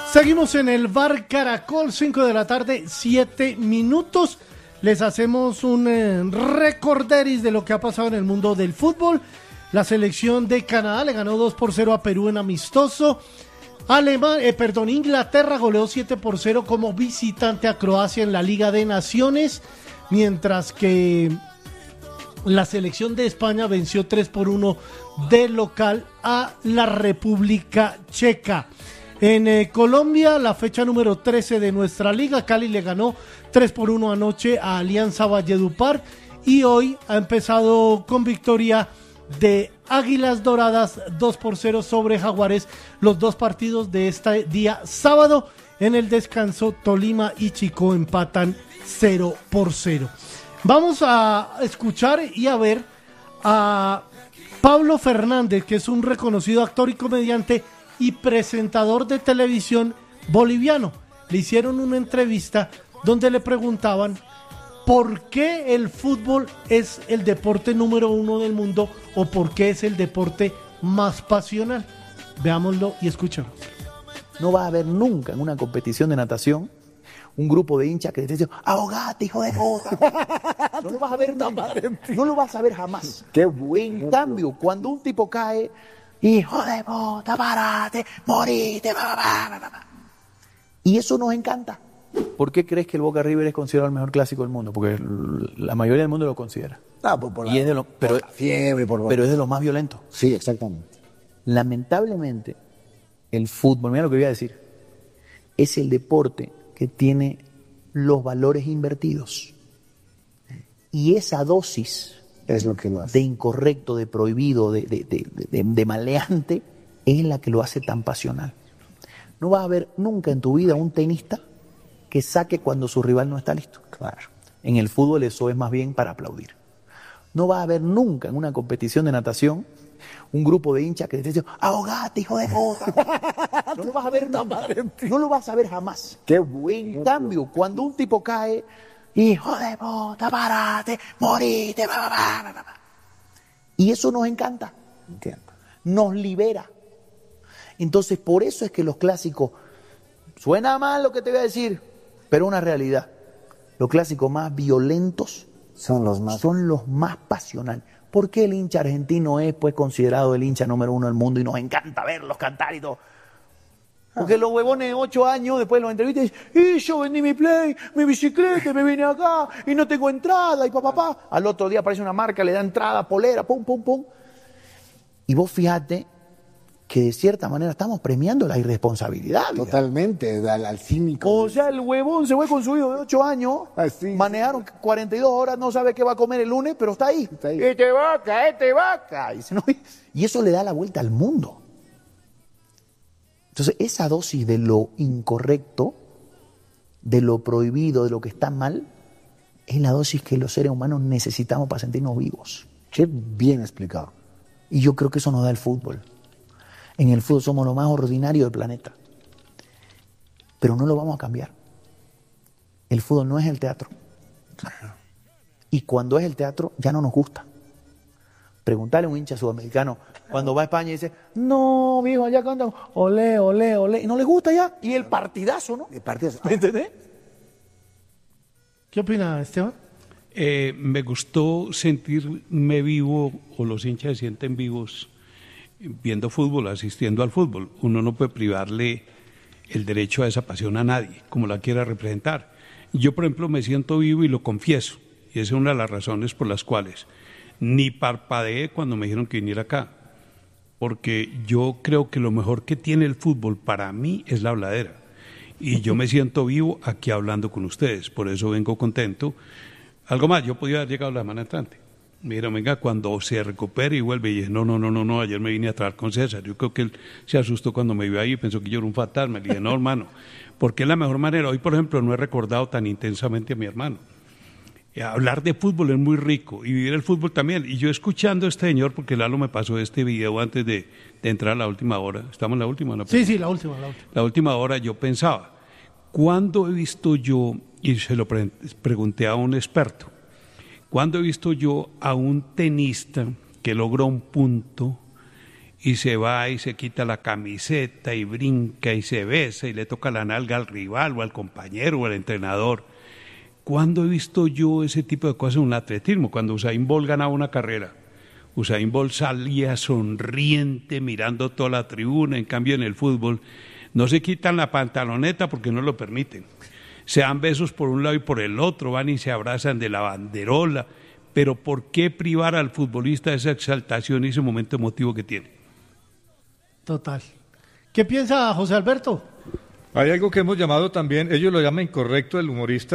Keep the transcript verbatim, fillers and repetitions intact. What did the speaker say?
Seguimos en el Bar Caracol, cinco de la tarde, siete minutos. Les hacemos un eh, recorderis de lo que ha pasado en el mundo del fútbol. La selección de Canadá le ganó dos por cero a Perú en amistoso. Alemania, eh, perdón, Inglaterra goleó siete por cero como visitante a Croacia en la Liga de Naciones, mientras que la selección de España venció tres por uno de local a la República Checa. En eh, Colombia, la fecha número trece de nuestra liga, Cali le ganó tres por uno anoche a Alianza Valledupar y hoy ha empezado con victoria de Águilas Doradas dos por cero sobre Jaguares, los dos partidos de este día sábado. En el descanso, Tolima y Chico empatan cero por cero. Vamos a escuchar y a ver a Pablo Fernández, que es un reconocido actor y comediante y presentador de televisión boliviano. Le hicieron una entrevista donde le preguntaban por qué el fútbol es el deporte número uno del mundo o por qué es el deporte más pasional. Veámoslo y escuchemos. No va a haber nunca en una competición de natación un grupo de hinchas que te dicen, ahogate, hijo de puta. No lo vas a ver nunca. No lo vas a ver jamás. Qué buen. En cambio, cuando un tipo cae, hijo de puta, parate, morite, pa, pa, pa, pa. Y eso nos encanta. ¿Por qué crees que el Boca River es considerado el mejor clásico del mundo? Porque la mayoría del mundo lo considera. Ah, por, por y la, es de lo, pero, por la fiebre, por... pero es de los más violentos. Sí, exactamente. Lamentablemente, el fútbol, mira lo que voy a decir, es el deporte que tiene los valores invertidos. Y esa dosis es lo que lo hace. de incorrecto, de prohibido, de, de, de, de, de maleante, es la que lo hace tan pasional. No vas a ver nunca en tu vida un tenista que saque cuando su rival no está listo. Claro. En el fútbol eso es más bien para aplaudir. No vas a ver nunca en una competición de natación un grupo de hinchas que te dicen, ahogate, hijo de puta. No lo vas a ver nunca. No lo vas a ver jamás. Qué buen. En cambio, cuando un tipo cae, hijo de puta, parate, morite, pa, pa, pa, pa. Y eso nos encanta. Entiendo. Nos libera. Entonces, por eso es que los clásicos, suena mal lo que te voy a decir, pero es una realidad. Los clásicos más violentos son los más, son los más pasionales. ¿Por qué el hincha argentino es pues considerado el hincha número uno del mundo y nos encanta verlos cantar y todo? Porque los huevones de ocho años después de los entrevistas dicen, y yo vendí mi play, mi bicicleta, me vine acá y no tengo entrada y papá, pa, pa. Al otro día aparece una marca, le da entrada, polera, pum, pum, pum. Y vos fíjate que de cierta manera estamos premiando la irresponsabilidad. Totalmente, al, al cínico. O sea, el huevón se fue con su hijo de ocho años, Así, manejaron cuarenta y dos horas, no sabe qué va a comer el lunes, pero está ahí. Está ahí. Este vaca, este vaca. Y, no, y eso le da la vuelta al mundo. Entonces, esa dosis de lo incorrecto, de lo prohibido, de lo que está mal, es la dosis que los seres humanos necesitamos para sentirnos vivos. Qué bien explicado. Y yo creo que eso nos da el fútbol. En el fútbol somos lo más ordinario del planeta. Pero no lo vamos a cambiar. El fútbol no es el teatro. Y cuando es el teatro, ya no nos gusta. Preguntarle a un hincha sudamericano cuando va a España y dice, no, viejo, allá cantan, olé, olé, olé. Y no le gusta ya. Y el partidazo, ¿no? El partidazo. ¿Me entendés? ¿Qué opina Esteban? Eh, me gustó sentirme vivo, o los hinchas se sienten vivos viendo fútbol, asistiendo al fútbol. Uno no puede privarle el derecho a esa pasión a nadie, como la quiera representar. Yo, por ejemplo, me siento vivo y lo confieso, y esa es una de las razones por las cuales ni parpadeé cuando me dijeron que viniera acá, porque yo creo que lo mejor que tiene el fútbol para mí es la habladera, y yo me siento vivo aquí hablando con ustedes, por eso vengo contento. Algo más, yo podía haber llegado la semana entrante. Me dijeron, venga, cuando se recupere y vuelve. Y dije, no, no, no, no, no, ayer me vine a trabajar con César. Yo creo que él se asustó cuando me vio ahí y pensó que yo era un fantasma. Le dije, no, hermano, porque es la mejor manera. Hoy, por ejemplo, no he recordado tan intensamente a mi hermano. Y hablar de fútbol es muy rico y vivir el fútbol también. Y yo escuchando a este señor, porque Lalo me pasó este video antes de, de entrar a la última hora. ¿Estamos en la última? ¿No? Sí, sí, la última, la última. La última hora yo pensaba, ¿cuándo he visto yo, y se lo pre- pregunté a un experto, ¿cuándo he visto yo a un tenista que logra un punto y se va y se quita la camiseta y brinca y se besa y le toca la nalga al rival o al compañero o al entrenador. ¿Cuándo he visto yo ese tipo de cosas en un atletismo? Cuando Usain Bolt ganaba una carrera. Usain Bolt salía sonriente mirando toda la tribuna, en cambio en el fútbol no se quitan la pantaloneta porque no lo permiten. Se dan besos por un lado y por el otro, van y se abrazan de la banderola, pero ¿por qué privar al futbolista de esa exaltación y ese momento emotivo que tiene? Total. ¿Qué piensa José Alberto? Hay algo que hemos llamado también, ellos lo llaman incorrecto, el humorista,